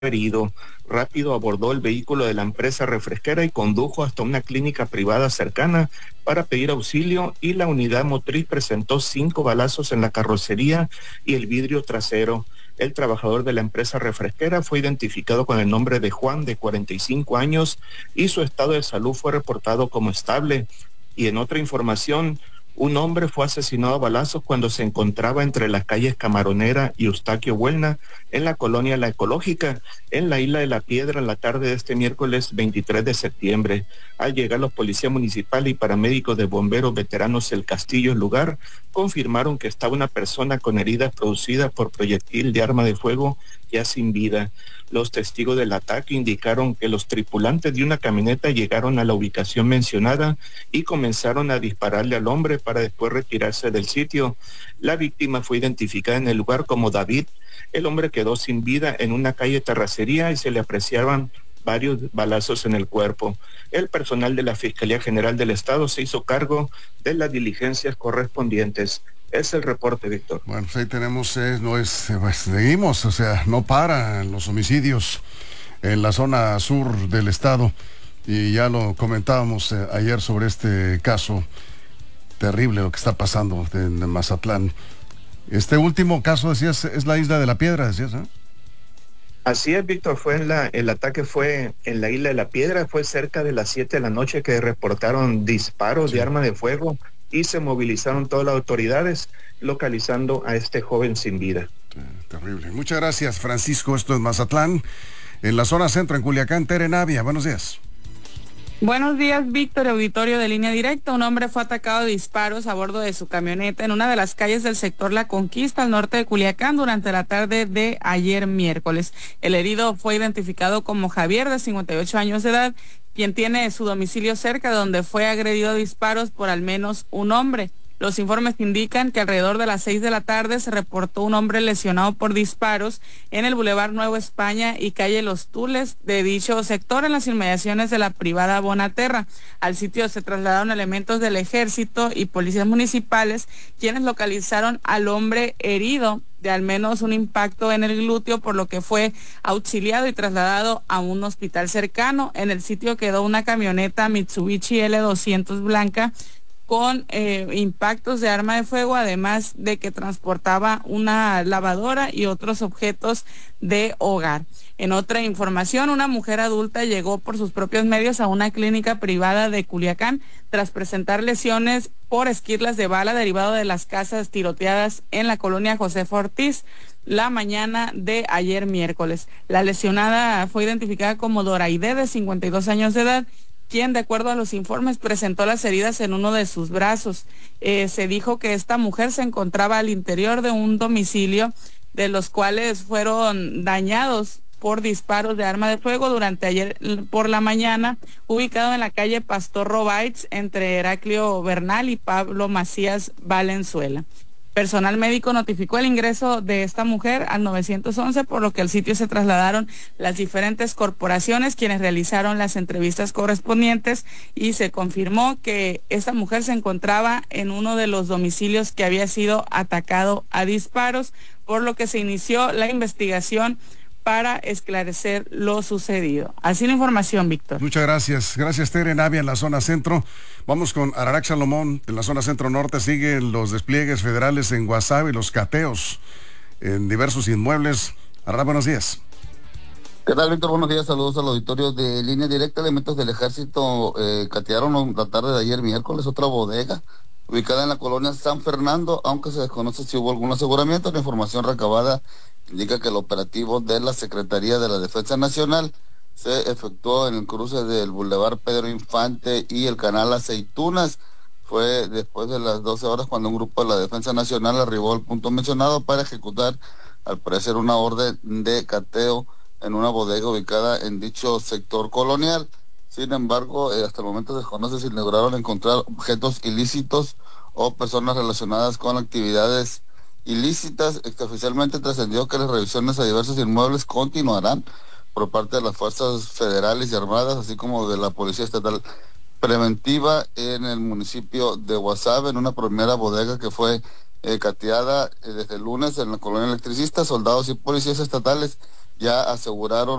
herido. Rápido abordó el vehículo de la empresa refresquera y condujo hasta una clínica privada cercana para pedir auxilio, y la unidad motriz presentó 5 balazos en la carrocería y el vidrio trasero. El trabajador de la empresa refresquera fue identificado con el nombre de Juan, de 45 años, y su estado de salud fue reportado como estable. Y en otra información, un hombre fue asesinado a balazos cuando se encontraba entre las calles Camaronera y Eustaquio Buelna, en la colonia La Ecológica, en la isla de La Piedra, en la tarde de este miércoles 23 de septiembre. Al llegar los policías municipales y paramédicos de bomberos veteranos El Castillo al lugar, confirmaron que estaba una persona con heridas producidas por proyectil de arma de fuego ya sin vida. Los testigos del ataque indicaron que los tripulantes de una camioneta llegaron a la ubicación mencionada y comenzaron a dispararle al hombre para después retirarse del sitio. La víctima fue identificada en el lugar como David. El hombre quedó sin vida en una calle terracería y se le apreciaban varios balazos en el cuerpo. El personal de la Fiscalía General del Estado se hizo cargo de las diligencias correspondientes. Es el reporte, Víctor. Bueno, pues ahí tenemos, seguimos, o sea, no paran los homicidios en la zona sur del estado, y ya lo comentábamos ayer sobre este caso terrible, lo que está pasando en Mazatlán. Este último caso, decías, es la isla de La Piedra, decías, ¿eh? Así es, Víctor, el ataque fue en la isla de La Piedra, fue cerca de las 7 de la noche que reportaron disparos de arma de fuego, y se movilizaron todas las autoridades localizando a este joven sin vida. Terrible. Muchas gracias, Francisco. Esto es Mazatlán, en la zona centro, en Culiacán. Tere Navia, buenos días. Buenos días, Víctor, auditorio de Línea Directa. Un hombre fue atacado a disparos a bordo de su camioneta en una de las calles del sector La Conquista, al norte de Culiacán, durante la tarde de ayer miércoles. El herido fue identificado como Javier, de 58 años de edad, quien tiene su domicilio cerca de donde fue agredido a disparos por al menos un hombre. Los informes indican que alrededor de las 6 de la tarde se reportó un hombre lesionado por disparos en el Boulevard Nueva España y calle Los Tules de dicho sector, en las inmediaciones de la privada Bonaterra. Al sitio se trasladaron elementos del ejército y policías municipales, quienes localizaron al hombre herido de al menos un impacto en el glúteo, por lo que fue auxiliado y trasladado a un hospital cercano. En el sitio quedó una camioneta Mitsubishi L200 blanca con impactos de arma de fuego, además de que transportaba una lavadora y otros objetos de hogar. En otra información, una mujer adulta llegó por sus propios medios a una clínica privada de Culiacán tras presentar lesiones por esquirlas de bala derivado de las casas tiroteadas en la colonia Josefa Ortiz la mañana de ayer miércoles. La lesionada fue identificada como Doraide, de 52 años de edad, quien, de acuerdo a los informes, presentó las heridas en uno de sus brazos. Se dijo que esta mujer se encontraba al interior de un domicilio, de los cuales fueron dañados por disparos de arma de fuego durante ayer por la mañana, ubicado en la calle Pastor Robaitz, entre Heraclio Bernal y Pablo Macías Valenzuela. Personal médico notificó el ingreso de esta mujer al 911, por lo que al sitio se trasladaron las diferentes corporaciones, quienes realizaron las entrevistas correspondientes, y se confirmó que esta mujer se encontraba en uno de los domicilios que había sido atacado a disparos, por lo que se inició la investigación para esclarecer lo sucedido. Así la información, Víctor. Muchas gracias. Gracias, Tere Navia, en la zona centro. Vamos con Ararax Salomón, en la zona centro norte. Siguen los despliegues federales en Guasave y los cateos en diversos inmuebles. Ararax, buenos días. ¿Qué tal, Víctor? Buenos días, saludos al auditorio de Línea Directa. Elementos del ejército catearon la tarde de ayer miércoles otra bodega ubicada en la colonia San Fernando, aunque se desconoce si hubo algún aseguramiento. La información recabada indica que el operativo de la Secretaría de la Defensa Nacional se efectuó en el cruce del Boulevard Pedro Infante y el Canal Aceitunas. Fue después de las 12 horas cuando un grupo de la Defensa Nacional arribó al punto mencionado para ejecutar, al parecer, una orden de cateo en una bodega ubicada en dicho sector colonial. Sin embargo, hasta el momento se desconoce si lograron encontrar objetos ilícitos o personas relacionadas con actividades ilícitas. Extraoficialmente trascendió que las revisiones a diversos inmuebles continuarán por parte de las fuerzas federales y armadas, así como de la Policía Estatal Preventiva en el municipio de Guasave, en una primera bodega que fue cateada desde el lunes en la colonia Electricista. Soldados y policías estatales ya aseguraron